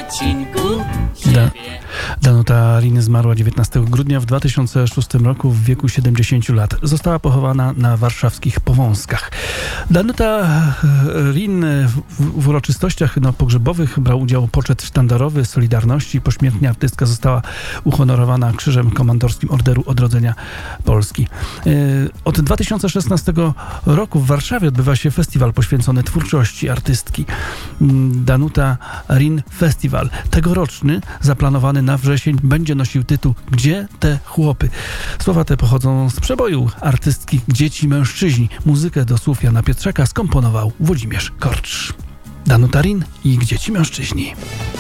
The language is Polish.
odcinku Danuta Rin zmarła 19 grudnia w 2006 roku w wieku 70 lat. Została pochowana na warszawskich Powązkach. Danuta Rin w uroczystościach pogrzebowych brał udział poczet sztandarowy Solidarności. Pośmiertnie artystka została uhonorowana Krzyżem Komandorskim Orderu Odrodzenia Polski. Od 2016 roku w Warszawie odbywa się festiwal poświęcony twórczości artystki. Danuta Rin Festiwal. Tegoroczny, zaplanowany na wrzesień, będzie nosił tytuł „Gdzie te chłopy?”. Słowa te pochodzą z przeboju artystki „Dzieci mężczyźni”. Muzykę do słów Jana Pietrzaka skomponował Włodzimierz Korcz. Danuta Rin i „Gdzie ci mężczyźni”.